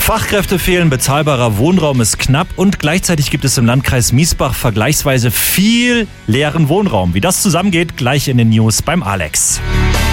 Fachkräfte fehlen, bezahlbarer Wohnraum ist knapp und gleichzeitig gibt es im Landkreis Miesbach vergleichsweise viel leeren Wohnraum. Wie das zusammengeht, gleich in den News beim Alex.